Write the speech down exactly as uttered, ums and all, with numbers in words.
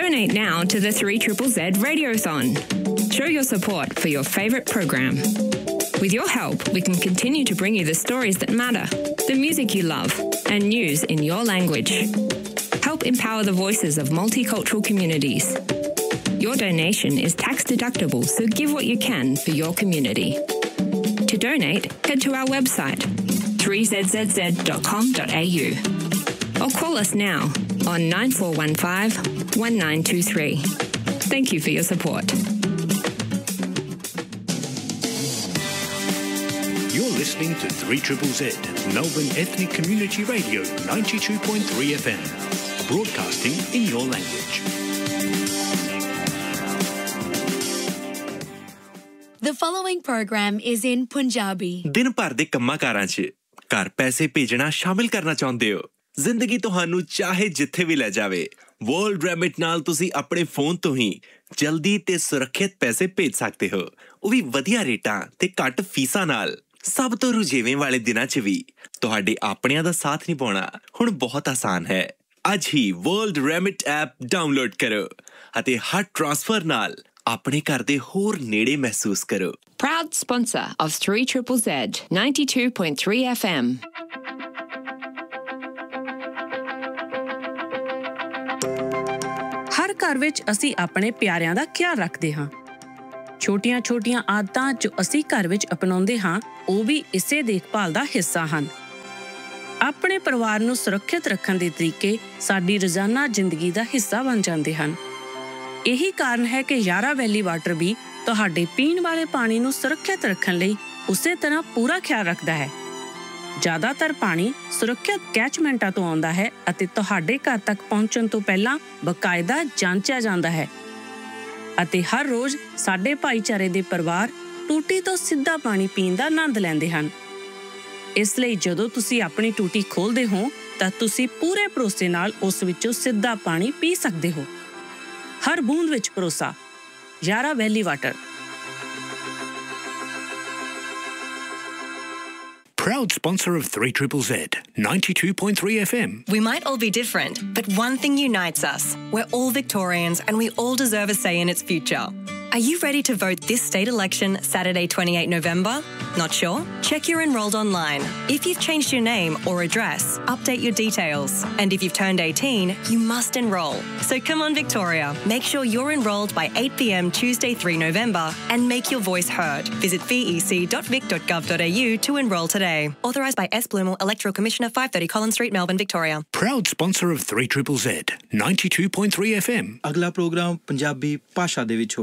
Donate now to the three Z Z Z Radiothon. Show your support for your favourite program. With your help, we can continue to bring you the stories that matter, the music you love, and news in your language. Help empower the voices of multicultural communities. Your donation is tax deductible, so give what you can for your community. To donate, head to our website, three z z z dot com dot a u, or call us now on nine four one five, one nine two three. Thank you for your support. You're listening to three Z Z Z, Melbourne Ethnic Community Radio, ninety-two point three F M, broadcasting in your language. The following program is in Punjabi. दिन भर ਦੇ ਕੰਮਾਂ ਕਾਰਾਂ 'ਚ ਘਰ ਪੈਸੇ ਭੇਜਣਾ ਸ਼ਾਮਿਲ ਕਰਨਾ ਚਾਹੁੰਦੇ ਹੋ? ਜ਼ਿੰਦਗੀ ਤੁਹਾਨੂੰ ਚਾਹੇ ਜਿੱਥੇ ਵੀ ਲੈ ਜਾਵੇ, ਵਰਲਡ ਰੈਮਿਟ ਨਾਲ ਤੁਸੀਂ ਆਪਣੇ ਫੋਨ ਤੋਂ ਹੀ ਜਲਦੀ ਤੇ ਸੁਰੱਖਿਅਤ ਪੈਸੇ ਭੇਜ ਸਕਦੇ ਹੋ, ਉਹ ਵੀ ਵਧੀਆ ਰੇਟਾਂ ਤੇ ਘੱਟ ਫੀਸਾਂ ਨਾਲ। ਸਭ ਤੋਂ ਰੁਝੇਵੇਂ ਵਾਲੇ ਦਿਨਾਂ 'ਚ ਵੀ ਤੁਹਾਡੇ ਆਪਣਿਆਂ ਦਾ ਸਾਥ ਨਿਭਾਉਣਾ ਹੁਣ ਬਹੁਤ ਆਸਾਨ ਹੈ। ਅੱਜ ਹੀ ਵਰਲਡ ਰੈਮਿਟ ਐਪ ਡਾਊਨਲੋਡ ਕਰੋ ਅਤੇ ਹਰ ਟ੍ਰਾਂਸਫਰ ਨਾਲ ਆਪਣੇ ਘਰ ਦੇ ਹੋਰ ਨੇੜੇ ਮਹਿਸੂਸ ਕਰੋ। Proud sponsor of three Z Z Z, ninety-two point three F M. ਹਰ ਘਰ ਵਿੱਚ ਅਸੀਂ ਆਪਣੇ ਪਿਆਰਿਆਂ ਦਾ ਖਿਆਲ ਰੱਖਦੇ ਹਾਂ। ਛੋਟੀਆਂ-ਛੋਟੀਆਂ ਆਦਤਾਂ ਜੋ ਅਸੀਂ ਘਰ ਵਿੱਚ ਅਪਣਾਉਂਦੇ ਹਾਂ, ਉਹ ਵੀ ਇਸੇ ਦੇਖਭਾਲ ਦਾ ਹਿੱਸਾ ਹਨ। ਆਪਣੇ ਪਰਿਵਾਰ ਨੂੰ ਸੁਰੱਖਿਅਤ ਰੱਖਣ ਦੇ ਤਰੀਕੇ ਸਾਡੀ ਰੋਜ਼ਾਨਾ ਜ਼ਿੰਦਗੀ ਦਾ ਹਿੱਸਾ ਬਣ ਜਾਂਦੇ ਹਨ। ਇਹੀ ਕਾਰਨ ਹੈ ਕਿ ਯਾਰਾ ਵੈਲੀ ਵਾਟਰ ਵੀ ਤੁਹਾਡੇ ਪੀਣ ਵਾਲੇ ਪਾਣੀ ਨੂੰ ਸੁਰੱਖਿਅਤ ਰੱਖਣ ਲਈ ਉਸੇ ਤਰ੍ਹਾਂ ਪੂਰਾ ਖਿਆਲ ਰੱਖਦਾ ਹੈ। ਜ਼ਿਆਦਾਤਰ ਪਾਣੀ ਸੁਰੱਖਿਅਤ ਕੈਚਮੈਂਟਾਂ ਤੋਂ ਆਉਂਦਾ ਹੈ ਅਤੇ ਤੁਹਾਡੇ ਘਰ ਤੱਕ ਪਹੁੰਚਣ ਤੋਂ ਪਹਿਲਾਂ ਬਕਾਇਦਾ ਜਾਂਚਿਆ ਜਾਂਦਾ ਹੈ। ਅਤੇ ਹਰ ਰੋਜ਼ ਸਾਡੇ ਭਾਈਚਾਰੇ ਦੇ ਪਰਿਵਾਰ ਟੂਟੀ ਤੋਂ ਸਿੱਧਾ ਪਾਣੀ ਪੀਣ ਦਾ ਆਨੰਦ ਲੈਂਦੇ ਹਨ। ਇਸ ਲਈ ਜਦੋਂ ਤੁਸੀਂ ਆਪਣੀ ਟੂਟੀ ਖੋਲ੍ਹਦੇ ਹੋ ਤਾਂ ਤੁਸੀਂ ਪੂਰੇ ਭਰੋਸੇ ਨਾਲ ਉਸ ਵਿੱਚੋਂ ਸਿੱਧਾ ਪਾਣੀ ਪੀ ਸਕਦੇ ਹੋ। ਹਰ ਬੂੰਦ ਵਿੱਚ ਭਰੋਸਾ। ਯਾਰਾ ਵੈਲੀ water. Proud sponsor of three Z Z Z, ninety-two point three F M. We might all be different, but one thing unites us. We're all Victorians and we all deserve a say in its future. Are you ready to vote this state election Saturday twenty-eighth November? Not sure? Check you're enrolled online. If you've changed your name or address, update your details. And if you've turned eighteen, you must enrol. So come on, Victoria. Make sure you're enrolled by eight p m Tuesday the third of November and make your voice heard. Visit v e c dot vic dot gov dot a u to enrol today. Authorised by S. Blumel, Electoral Commissioner, five thirty Collins Street, Melbourne, Victoria. Proud sponsor of three Z Z Z, ninety-two point three F M. ਅਗਲਾ programme Punjabi ਭਾਸ਼ਾ ਦੇ ਵਿੱਚ